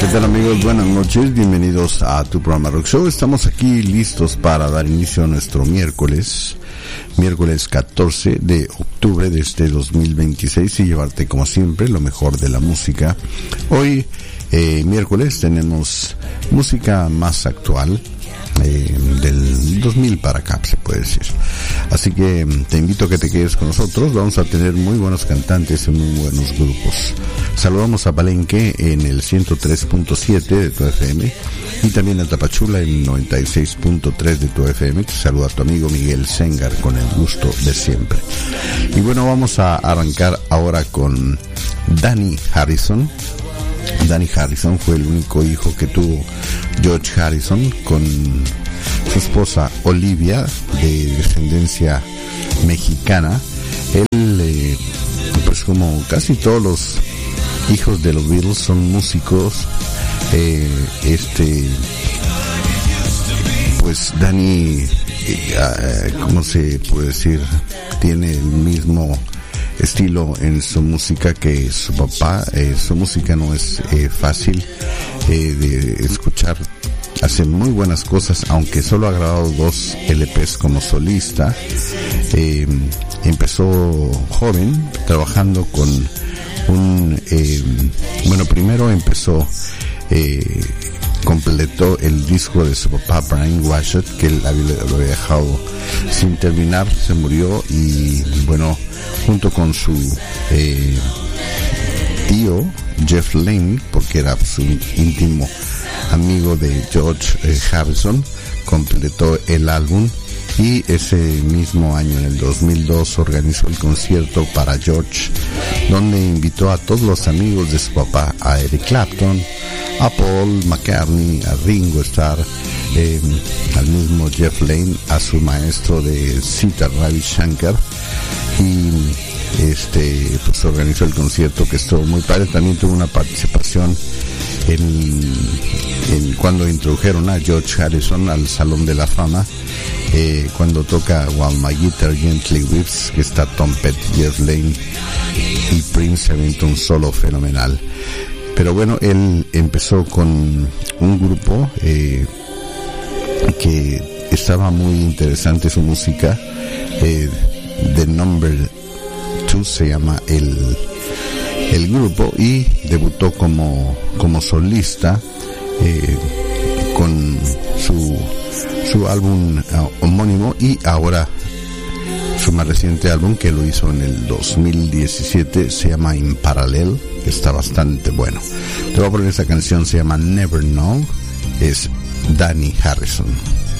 ¿Qué tal, amigos? Buenas noches, bienvenidos a tu programa Rock Show. Estamos aquí listos para dar inicio a nuestro miércoles 14 de octubre de este 2026 y llevarte como siempre lo mejor de la música. Hoy miércoles tenemos música más actual, del 2000 para acá, se puede decir. Así que te invito a que te quedes con nosotros. Vamos a tener muy buenos cantantes y muy buenos grupos. Saludamos a Palenque en el 103.7 de tu FM y también a Tapachula en 96.3 de tu FM. Te saluda tu amigo Miguel Sengar con el gusto de siempre. Y bueno, vamos a arrancar ahora con Dhani Harrison. Dhani Harrison fue el único hijo que tuvo George Harrison con su esposa Olivia, de descendencia mexicana. Él, pues como casi todos los hijos de los Beatles, son músicos. Pues Dhani, ¿cómo se puede decir? Tiene el mismo estilo en su música que su papá. Su música no es fácil de escuchar. Hace muy buenas cosas, aunque solo ha grabado 2 LPs como solista. Empezó joven trabajando con primero empezó, completó el disco de su papá Brian Washut, que él lo había dejado sin terminar, se murió, y bueno, junto con su tío Jeff Lynne, porque era su íntimo amigo de George Harrison, completó el álbum. Y ese mismo año, en el 2002, organizó el concierto para George, donde invitó a todos los amigos de su papá, a Eric Clapton, a Paul McCartney, a Ringo Starr, al mismo Jeff Lynne, a su maestro de sitar, Ravi Shankar, y pues organizó el concierto, que estuvo muy padre. También tuvo una participación en cuando introdujeron a George Harrison al Salón de la Fama, cuando toca While My Guitar Gently Weeps, que está Tom Petty, Jeff Lynne y Prince, aventó un solo fenomenal. Pero bueno, él empezó con un grupo que estaba muy interesante su música. The Number 2 se llama el grupo, y debutó como solista con su álbum homónimo, y ahora su más reciente álbum, que lo hizo en el 2017, se llama In Parallel, que está bastante bueno. Te voy a poner esa canción, se llama Never Know, es Dhani Harrison.